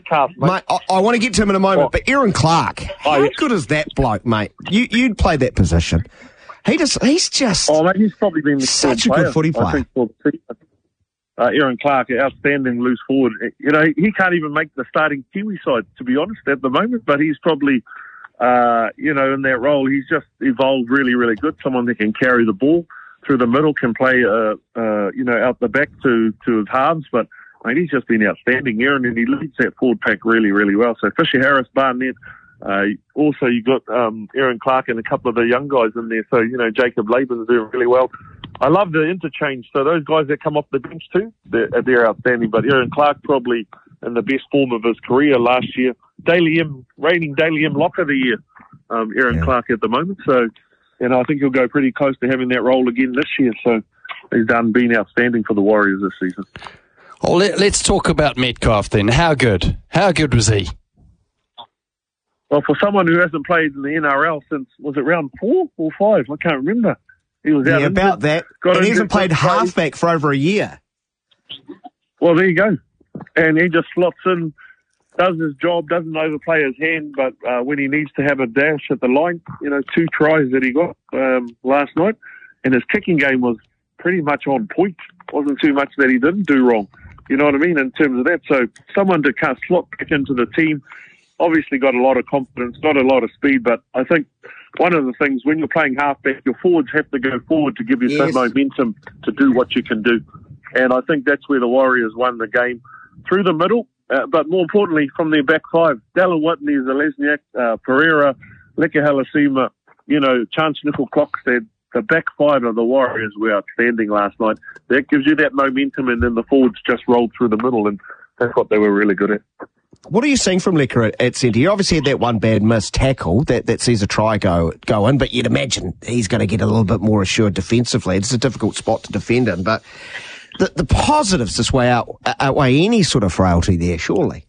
Metcalf, mate. I want to get to him in a moment, but Aaron Clark, how good is that bloke, mate? You'd play that position. He's just mate, he's probably been such a good footy player. I think for the season. Aaron Clark, outstanding loose forward. You know, he can't even make the starting Kiwi side, to be honest, at the moment, but he's probably, in that role, he's just evolved really, really good. Someone that can carry the ball through the middle, can play, out the back to his halves, but I mean, he's just been outstanding, Aaron, and he leads that forward pack really, really well. So Fisher Harris, Barnett, also you got Aaron Clark and a couple of the young guys in there. So, Jacob Laban's doing really well. I love the interchange. So those guys that come off the bench too, they're outstanding. But Aaron Clark probably in the best form of his career last year. Reigning Daily M Lock of the year, Aaron Clark at the moment. So, I think he'll go pretty close to having that role again this year. So he's been outstanding for the Warriors this season. Well, let's talk about Metcalf then. How good? How good was he? Well, for someone who hasn't played in the NRL since, was it round 4 or 5? I can't remember. He was out about that. And he hasn't played halfback for over a year. Well, there you go. And he just slots in, does his job, doesn't overplay his hand, but when he needs to have a dash at the line, 2 tries that he got last night, and his kicking game was pretty much on point. Wasn't too much that he didn't do wrong. You know what I mean, in terms of that. So someone to slot back into the team, obviously got a lot of confidence, got a lot of speed, but I think one of the things when you're playing halfback, your forwards have to go forward to give you some momentum to do what you can do. And I think that's where the Warriors won the game, through the middle, but more importantly, from their back five. Dallin Whitney, Zalesniak, Pereira, Leka Halasima, Chance Nickel-Clockstead. The back five of the Warriors were outstanding last night. That gives you that momentum, and then the forwards just rolled through the middle, and that's what they were really good at. What are you seeing from Leka at centre? You obviously had that one bad missed tackle that sees a try go in, but you'd imagine he's going to get a little bit more assured defensively. It's a difficult spot to defend in, but the positives this way outweigh any sort of frailty there, surely.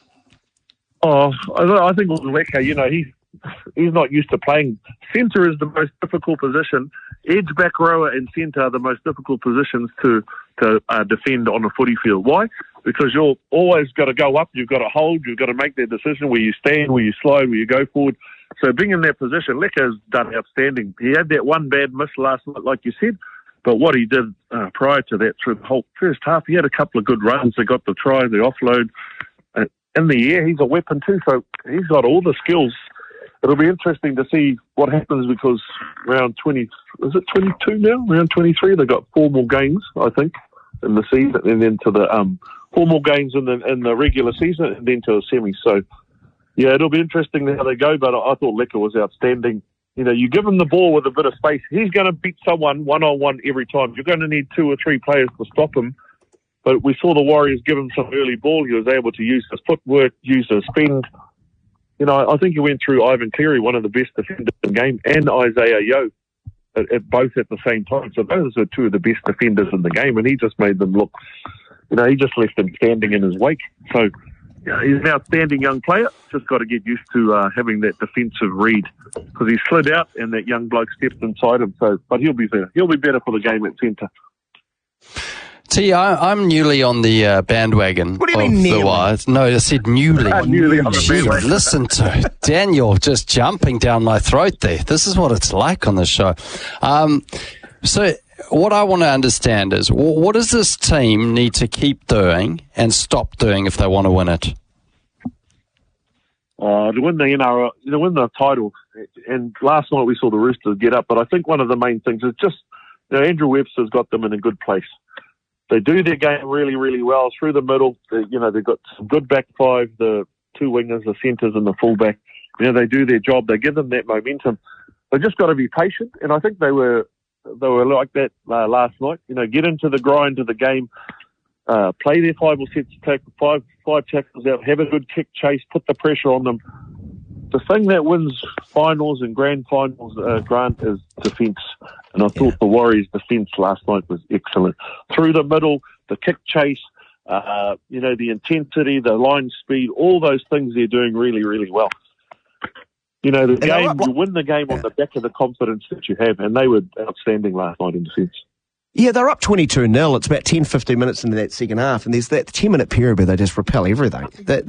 Oh, I think with Leka, he's not used to playing. Centre is the most difficult position. Edge, back rower and centre are the most difficult positions to defend on a footy field. Why? Because you're always got to go up, you've got to hold, you've got to make that decision where you stand, where you slide, where you go forward. So being in that position, Leka's done outstanding. He had that one bad miss last night, like you said, but what he did prior to that through the whole first half, he had a couple of good runs. They got the try, the offload. In the air, he's a weapon too, so he's got all the skills. It'll be interesting to see what happens because round 20, is it 22 now? Round 23, they've got 4 more games, I think, in the season, and then to the 4 more games in the regular season, and then to the semis. So, yeah, it'll be interesting how they go, but I thought Leka was outstanding. You give him the ball with a bit of space, he's going to beat someone one-on-one every time. You're going to need 2 or 3 players to stop him. But we saw the Warriors give him some early ball. He was able to use his footwork, use his spin. I think he went through Ivan Cleary, one of the best defenders in the game, and Isaiah Yeo, both at the same time. So those are 2 of the best defenders in the game, and he just made them look, he just left them standing in his wake. So he's an outstanding young player. Just got to get used to having that defensive read because he slid out and that young bloke stepped inside him. So, but he'll be better. He'll be better for the game at centre. T, I'm newly on the bandwagon. What do you mean newly? No, I said newly. Newly on the bandwagon. Listen to Daniel just jumping down my throat there. This is what it's like on the show. So what I want to understand is, what does this team need to keep doing and stop doing if they want to win it? To win the NRL, to win the title. And last night we saw the Roosters get up, but I think one of the main things is just, Andrew Webster's got them in a good place. They do their game really, really well through the middle. They've got some good back five, the 2 wingers, the centres and the fullback. They do their job. They give them that momentum. They just got to be patient, and I think they were like that last night. Get into the grind of the game, play their 5 or 6, take 5 tackles out, have a good kick chase, put the pressure on them. The thing that wins finals and grand finals, Grant, is defence. And I thought the Warriors' defence last night was excellent. Through the middle, the kick chase, the intensity, the line speed, all those things they're doing really, really well. You win the game on the back of the confidence that you have, and they were outstanding last night in defence. Yeah, they're up 22-0. It's about 10, 15 minutes into that second half, and there's that 10-minute period where they just repel everything.